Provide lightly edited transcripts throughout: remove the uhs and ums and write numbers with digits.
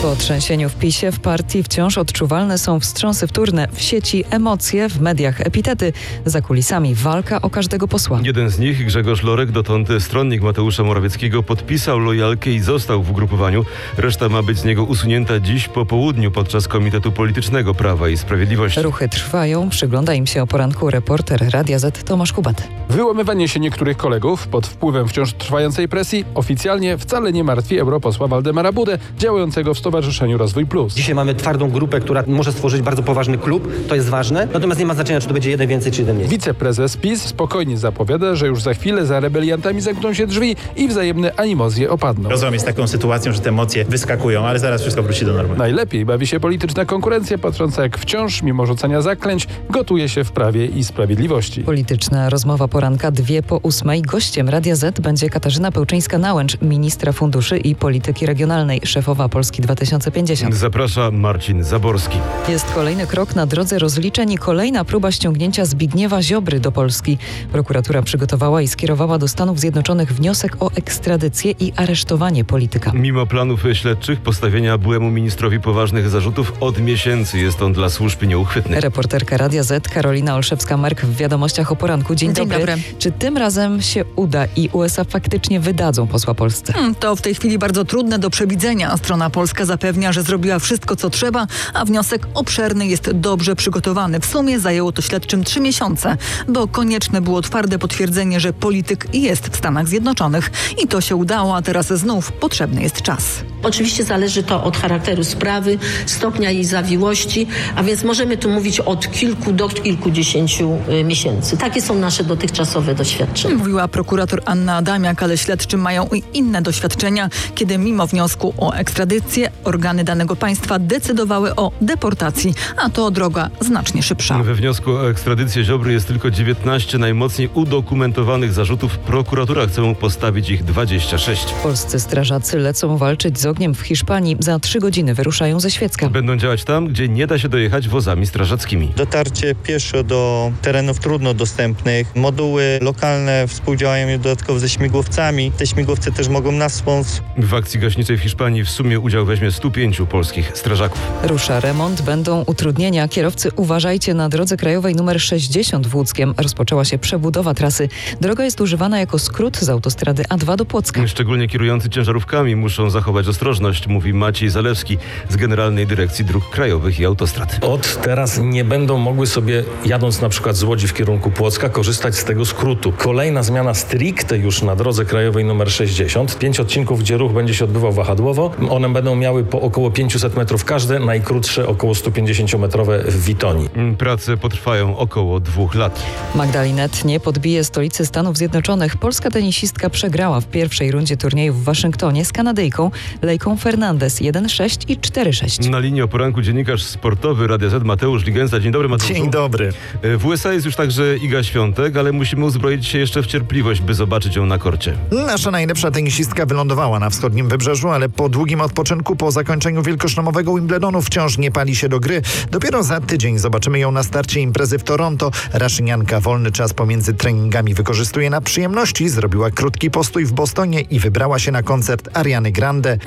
Po trzęsieniu w PiS-ie w partii wciąż odczuwalne są wstrząsy wtórne. W sieci emocje, w mediach epitety. Za kulisami walka o każdego posła. Jeden z nich, Grzegorz Lorek, dotąd stronnik Mateusza Morawieckiego, podpisał lojalkę i został w ugrupowaniu. Reszta ma być z niego usunięta dziś po południu podczas Komitetu Politycznego Prawa i Sprawiedliwości. Ruchy trwają. Przygląda im się o poranku reporter Radia Z Tomasz Kubat. Wyłamywanie się niektórych kolegów pod wpływem wciąż trwającej presji oficjalnie wcale nie martwi europosła Waldemara Budę, działającego w Stowarzyszeniu Rozwój Plus. Dzisiaj mamy twardą grupę, która może stworzyć bardzo poważny klub, to jest ważne, natomiast nie ma znaczenia, czy to będzie jeden więcej, czy jeden mniej. Wiceprezes PiS spokojnie zapowiada, że już za chwilę za rebeliantami zamkną się drzwi i wzajemne animozje opadną. Rozum jest taką sytuacją, że te emocje wyskakują, ale zaraz wszystko wróci do normy. Najlepiej bawi się polityczna konkurencja, patrząca jak wciąż, mimo rzucania zaklęć, gotuje się w Prawie i Sprawiedliwości. Polityczna rozmowa poranka 2:08. Gościem Radia Z będzie Katarzyna Pełczyńska-Nałęcz, ministra funduszy i polityki regionalnej, szefowa Polski 2050. Zaprasza Marcin Zaborski. Jest kolejny krok na drodze rozliczeń i kolejna próba ściągnięcia Zbigniewa Ziobry do Polski. Prokuratura przygotowała i skierowała do Stanów Zjednoczonych wniosek o ekstradycję i aresztowanie polityka. Mimo planów śledczych postawienia byłemu ministrowi poważnych zarzutów, od miesięcy jest on dla służb nieuchwytny. Reporterka Radia Z Karolina Olszewska-Mark w Wiadomościach o poranku. Dzień dobry. Czy tym razem się uda i USA faktycznie wydadzą posła Polsce? To w tej chwili bardzo trudne do przewidzenia. Strona polska zapewnia, że zrobiła wszystko, co trzeba, a wniosek obszerny jest dobrze przygotowany. W sumie zajęło to śledczym 3 miesiące, bo konieczne było twarde potwierdzenie, że polityk jest w Stanach Zjednoczonych. I to się udało, a teraz znów potrzebny jest czas. Oczywiście zależy to od charakteru sprawy, stopnia jej zawiłości, a więc możemy tu mówić od kilku do kilkudziesięciu miesięcy. Takie są nasze dotychczasowe doświadczenia. Mówiła prokurator Anna Adamiak, ale śledczy mają i inne doświadczenia, kiedy mimo wniosku o ekstradycję organy danego państwa decydowały o deportacji, a to droga znacznie szybsza. We wniosku o ekstradycję Ziobry jest tylko 19 najmocniej udokumentowanych zarzutów. Prokuratura chce mu postawić ich 26. Polscy strażacy lecą walczyć z ogniem w Hiszpanii. Za 3 godziny wyruszają ze Świecka. Będą działać tam, gdzie nie da się dojechać wozami strażackimi. Dotarcie pieszo do terenów trudno dostępnych. Moduły lokalne współdziałają dodatkowo ze śmigłowcami. Te śmigłowce też mogą nas wspomóc. W akcji gaśniczej w Hiszpanii w sumie udział weźmie 105 polskich strażaków. Rusza remont, będą utrudnienia. Kierowcy, uważajcie, na drodze krajowej nr 60 w Łódzkiem rozpoczęła się przebudowa trasy. Droga jest używana jako skrót z autostrady A2 do Płocka. Szczególnie kierujący ciężarówkami muszą zachować ostrożność, mówi Maciej Zalewski z Generalnej Dyrekcji Dróg Krajowych i Autostrad. Od teraz nie będą mogły sobie, jadąc na przykład z Łodzi w kierunku Płocka, korzystać z tego skrótu. Kolejna zmiana stricte już na drodze krajowej nr 60. 5 odcinków, gdzie ruch będzie się odbywał wahadłowo. One będą miały po około 500 metrów każde, najkrótsze około 150-metrowe w Witonii. Prace potrwają około 2 lat. Magdalinet nie podbije stolicy Stanów Zjednoczonych. Polska tenisistka przegrała w pierwszej rundzie turnieju w Waszyngtonie z Kanadyjką Lejką Fernandez 1-6 i 4-6. Na linii o poranku dziennikarz sportowy Radia Z Mateusz Ligenza. Dzień dobry, Mateuszu. Dzień dobry. W USA jest już także Iga Świątek, ale musimy uzbroić się jeszcze w cierpliwość, by zobaczyć ją na korcie. Nasza najlepsza tenisistka wylądowała na wschodnim wybrzeżu, ale po długim odpoczynku po zakończeniu wielkoszlemowego Wimbledonu wciąż nie pali się do gry. Dopiero za tydzień zobaczymy ją na starcie imprezy w Toronto. Raszynianka wolny czas pomiędzy treningami wykorzystuje na przyjemności. Zrobiła krótki postój w Bostonie i wybrała się na koncert Ariany Grande.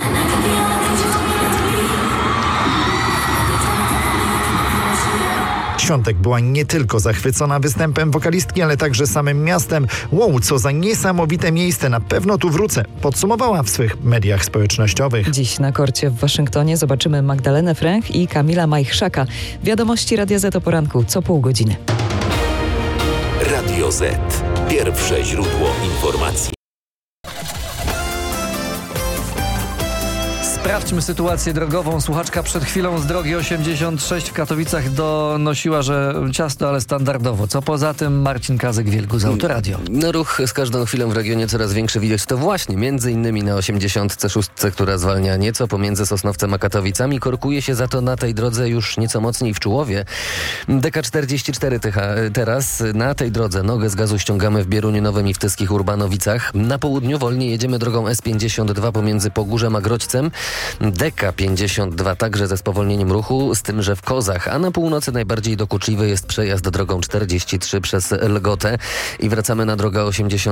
Świątek była nie tylko zachwycona występem wokalistki, ale także samym miastem. Wow, co za niesamowite miejsce, na pewno tu wrócę, podsumowała w swych mediach społecznościowych. Dziś na korcie w Waszyngtonie zobaczymy Magdalenę Fręch i Kamila Majchrzaka. Wiadomości Radia Z o poranku co pół godziny. Radio Z. Pierwsze źródło informacji. Sprawdźmy sytuację drogową. Słuchaczka przed chwilą z drogi 86 w Katowicach donosiła, że ciasno, ale standardowo. Co poza tym Marcin Kazek-Wielgus, Autoradio. Ruch z każdą chwilą w regionie coraz większy widać to właśnie między innymi na 86, która zwalnia nieco pomiędzy Sosnowcem a Katowicami. Korkuje się za to na tej drodze już nieco mocniej w Czułowie. DK44 teraz na tej drodze nogę z gazu ściągamy w Bieruniu Nowym i w Tyskich Urbanowicach. Na południu wolniej jedziemy drogą S52 pomiędzy Pogórzem a Grodźcem. DK52 także ze spowolnieniem ruchu, z tym, że w Kozach, a na północy najbardziej dokuczliwy jest przejazd drogą 43 przez Lgotę i wracamy na drogę 80.